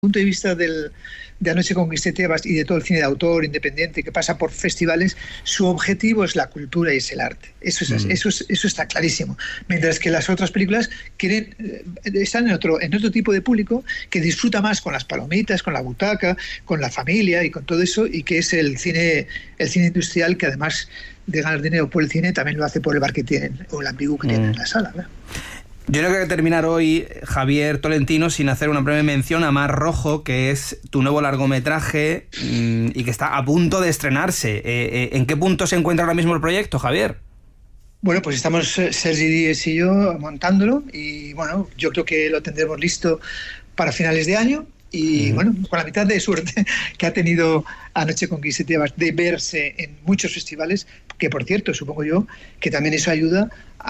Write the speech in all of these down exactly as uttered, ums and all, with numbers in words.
punto de vista del, de Anoche conquisté Tebas y de todo el cine de autor independiente que pasa por festivales, su objetivo es la cultura y es el arte. Eso, es, mm. eso, es, eso está clarísimo. Mientras que las otras películas quieren, están en otro, en otro tipo de público que disfruta más con las palomitas, con la butaca, con la familia y con todo eso, y que es el cine, el cine industrial, que además de ganar dinero por el cine también lo hace por el bar que tienen o el ambigu que mm. tienen en la sala, ¿verdad? Yo creo que hay que terminar hoy, Javier Tolentino, sin hacer una breve mención a Mar Rojo, que es tu nuevo largometraje mmm, y que está a punto de estrenarse. Eh, eh, ¿En qué punto se encuentra ahora mismo el proyecto, Javier? Bueno, pues estamos Sergi Díez y yo montándolo y bueno, yo creo que lo tendremos listo para finales de año. Y bueno, con la mitad de suerte que ha tenido Anoche conquisté Tebas de verse en muchos festivales, que por cierto, supongo yo, que también eso ayuda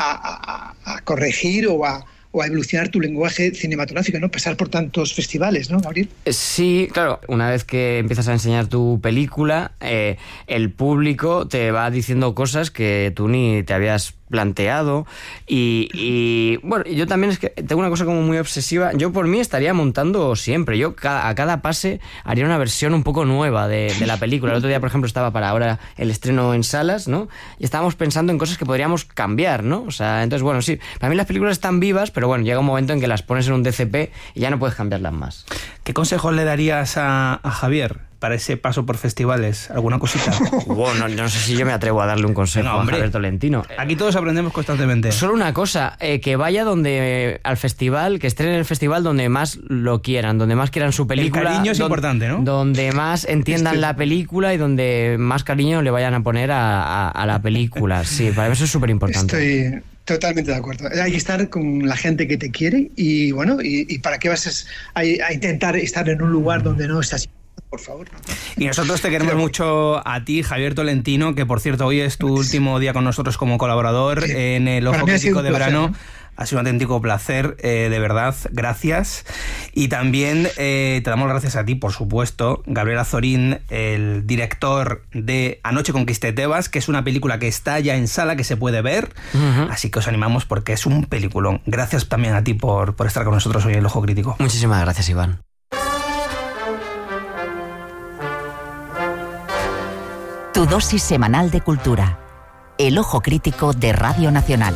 a, a, a corregir o a, o a evolucionar tu lenguaje cinematográfico, ¿no? Pasar por tantos festivales, ¿no, Gabriel? Sí, claro. Una vez que empiezas a enseñar tu película, eh, el público te va diciendo cosas que tú ni te habías planteado y, y bueno, yo también es que tengo una cosa como muy obsesiva. Yo por mí estaría montando siempre. Yo ca- a cada pase haría una versión un poco nueva de, de la película. El otro día, por ejemplo, estaba para ahora el estreno en salas, ¿no? Y estábamos pensando en cosas que podríamos cambiar, ¿no? O sea, entonces, bueno, sí, para mí las películas están vivas, pero bueno, llega un momento en que las pones en un D C P y ya no puedes cambiarlas más. ¿Qué consejos le darías a, a Javier para ese paso por festivales? ¿Alguna cosita? Bueno, no, no sé si yo me atrevo a darle un consejo no, a Javier Tolentino. Aquí todos aprendemos constantemente. Solo una cosa, eh, que vaya donde al festival, que estrene el festival donde más lo quieran, donde más quieran su película. El cariño es don, importante, ¿no? Donde más entiendan este... la película y donde más cariño le vayan a poner a, a, a la película. Sí, para mí eso es súper importante. Estoy totalmente de acuerdo. Hay que estar con la gente que te quiere y bueno, y, y para qué vas a, a intentar estar en un lugar donde no estás. Por favor. Y nosotros te queremos Creo... mucho a ti, Javier Tolentino, que por cierto hoy es tu último día con nosotros como colaborador sí. en el Ojo Crítico de Verano. ¿No? Ha sido un auténtico placer, eh, de verdad, gracias. Y también eh, te damos gracias a ti, por supuesto, Gabriel Azorín, el director de Anoche conquisté Tebas, que es una película que está ya en sala, que se puede ver. Uh-huh. Así que os animamos porque es un peliculón. Gracias también a ti por, por estar con nosotros hoy en el Ojo Crítico. Muchísimas gracias, Iván. Tu dosis semanal de cultura. El Ojo Crítico de Radio Nacional.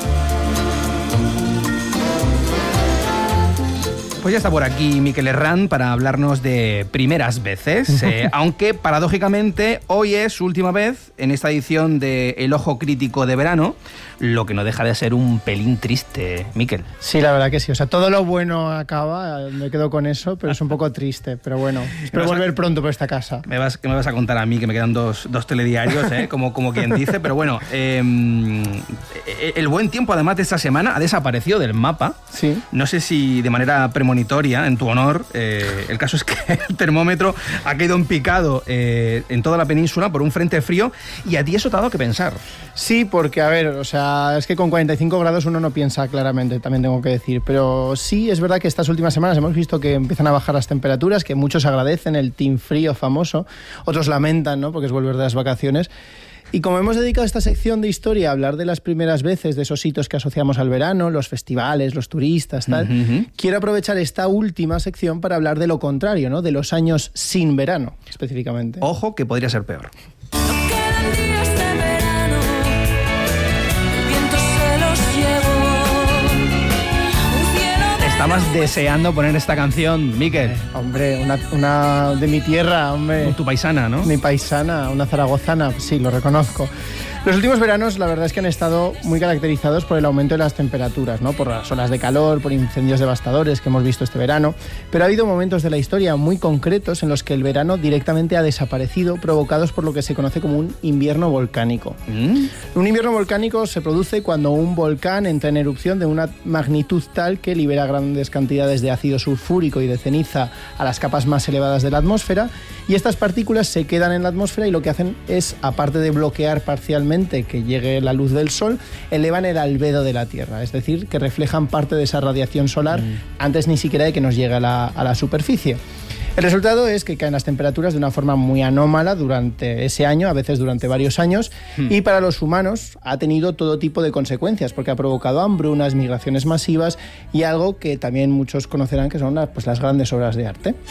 Pues ya está por aquí Mikel Herrán para hablarnos de primeras veces, eh, aunque paradójicamente hoy es su última vez en esta edición de El Ojo Crítico de Verano, lo que no deja de ser un pelín triste, Mikel. Sí, la verdad que sí, o sea, todo lo bueno acaba, me quedo con eso, pero es un poco triste, pero bueno, espero volver a, pronto por esta casa. Me vas, ¿Qué me vas a contar a mí? Que me quedan dos, dos telediarios, ¿eh? como, como quien dice, pero bueno, eh, el buen tiempo además de esta semana ha desaparecido del mapa. Sí. No sé si de manera premonitoria, en tu honor, eh, el caso es que el termómetro ha caído en picado eh, en toda la península por un frente frío y a ti eso te ha dado que pensar. Sí, porque a ver, o sea, es que con cuarenta y cinco grados uno no piensa claramente, también tengo que decir, pero sí es verdad que estas últimas semanas hemos visto que empiezan a bajar las temperaturas, que muchos agradecen el team frío famoso, otros lamentan, ¿no?, porque es volver de las vacaciones. Y como hemos dedicado esta sección de historia a hablar de las primeras veces, de esos hitos que asociamos al verano, los festivales, los turistas, tal, uh-huh. quiero aprovechar esta última sección para hablar de lo contrario, ¿no?, de los años sin verano, específicamente. Ojo, que podría ser peor. Estabas deseando poner esta canción, Mikel. Eh, hombre, una, una de mi tierra, hombre. Tu paisana, ¿no? Mi paisana, una zaragozana, sí, lo reconozco. Los últimos veranos, la verdad es que han estado muy caracterizados por el aumento de las temperaturas, ¿no?, por las olas de calor, por incendios devastadores que hemos visto este verano, pero ha habido momentos de la historia muy concretos en los que el verano directamente ha desaparecido, provocados por lo que se conoce como un invierno volcánico. ¿Mm? Un invierno volcánico se produce cuando un volcán entra en erupción de una magnitud tal que libera grandes cantidades de ácido sulfúrico y de ceniza a las capas más elevadas de la atmósfera, y estas partículas se quedan en la atmósfera y lo que hacen es, aparte de bloquear parcialmente que llegue la luz del sol, elevan el albedo de la Tierra, es decir, que reflejan parte de esa radiación solar mm. antes ni siquiera de que nos llegue a la, a la superficie. El resultado es que caen las temperaturas de una forma muy anómala durante ese año, a veces durante varios años, hmm. y para los humanos ha tenido todo tipo de consecuencias, porque ha provocado hambrunas, migraciones masivas y algo que también muchos conocerán que son las, pues, las grandes obras de arte.